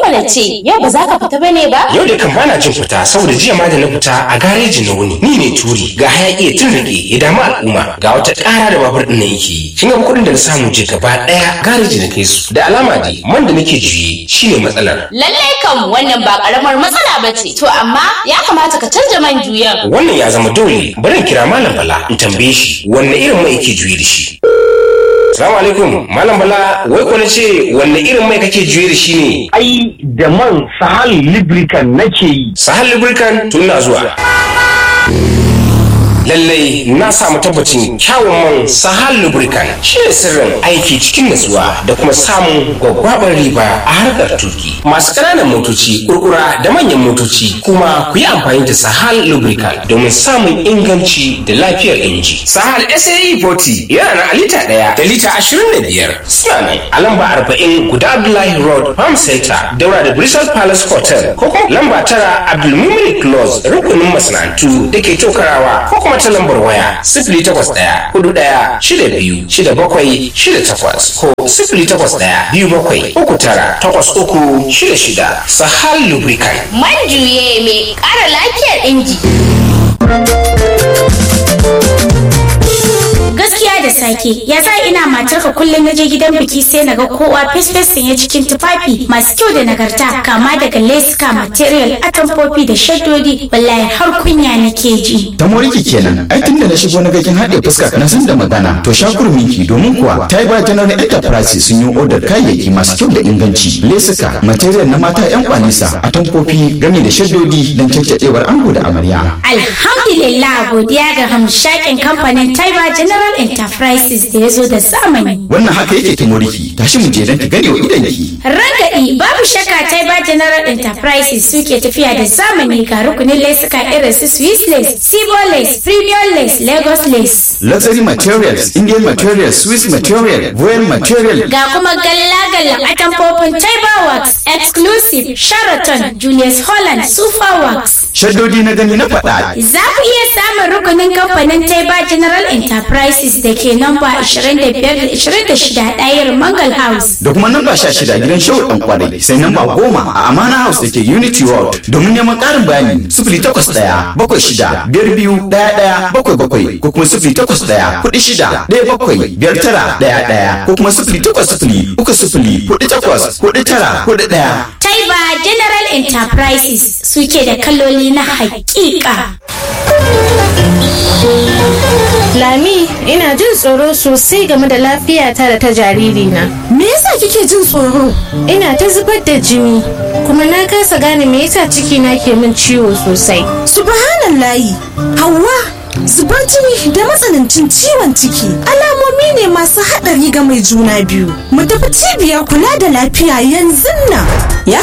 na ce, yau ba za ka fita bane ba? Yau da kan bana jin fita saboda jiya ma da na fita a gareji na wuni. Ni ne turi ga hayaki ya tun rike ya damu al'umma ga wata ƙara da babur ɗin nan yake yi. Kin ga kuɗin da na samu je gaba ɗaya gareji na kai su. Da alama dai man da nake juye shine matsalar. Lallai kam wannan ba ƙaramar matsala ba ce. To amma ya kamata ka canja man juyan. Wannan ya zama dole. Bari in kira Malam Bala in tambaye shi wanne irin mai yake juye da shi. Assalamu alaikum Malam Bala, wai ko nace wanne irin mai kake juye da shi ne? Ai da man Sahal Lubricant nake yi. Sahal Lubricant tun na zuwa. Lallai na samu tabbacin kyawun man Sahal Lubricant shi ne sirrin aiki cikin natsuwa da kuma samun gwaggwabar riba a harkar tuki. Masu ƙananan motoci, kurkura da manyan motoci kuma ku yi amfani da Sahal Lubricant domin samun inganci da lafiyar inji. Sahal SAE 40 yana na lita 1 da lita 25. Suna nan a lamba 40 guda Abdullahi Road, Farm Center, daura da Bristol Palace Hotel, ko kuma lamba 9 Abdulmumin Close, rukunin masana'antu da ke Tokarawa, ko kuma ta lambar waya 081-41-62-67-68 ko 081-27-39-8366. Sahal Lubricant. Man juye mai ƙara lafiyar inji. Gaskiya da sake, ya sa ina matarka kullum na je gidan biki sai na ga kowa fes-fes sanye cikin tufafi masu kyau da nagarta, kama daga leska, material, atamfofi da shaddodi, wallahi har kunya nake ji. Ta moriki kenan, ai tunda na shigo na ga kin haɗe fuska na san da magana, to shakurminki domin kuwa Taiba General Enterprise sun yi odar kayayyaki masu kyau da inganci, lesuka, material na mata 'yan kwanisa, atamfofi game da shaddodi don caccadewar ango da amarya. Alhamdulillah, godiya ga hamshakin kamfanin Taiba General Enterprises da ya zo da zamani. Wannan haka yake ta moriki, tashi mu je don ki gane wa idanki. Rangadi babu shakka Taiba General Enterprises suke tafiya da zamani ga rukunin lesuka irin su Swiss lace, Sibo lace, Premium lace, Lagos lace. Luxury materials, Indian materials, Swiss material, Royal material. Ga kuma galla-gallan atamfofin Taiba Works, Exclusive, Sheraton, Julius Holland, Super Works. Shaddodi na gani na faɗa. Za ku iya samun rukunin kamfanin Taiba General Enterprises da ke namba 25-26 ɗayar Mangal House. Da kuma namba 16 gidan Shehu ɗan kwarai, sai namba 10 a Amana House da ke Unity Road. Domin neman ƙarin bayani 081-76-22-11-77 ko kuma 081-46-17-59-11 ko kuma 080-30-48-49-41. Taiba General Enterprises suke da kaloli na haƙiƙa. Lami, ina jin tsoro sosai game da lafiyata da ta jaririna. Me yasa kike jin tsoro? Ina ta zubar da jini, kuma na kasa gane me yasa cikina ke min ciwo sosai. Subhanallahi, Hauwa, zubar jini da matsanancin ciwon ciki alamomi ne masu haɗari ga mai juna biyu. Mu tafi cibiyar kula da lafiya yanzu nan.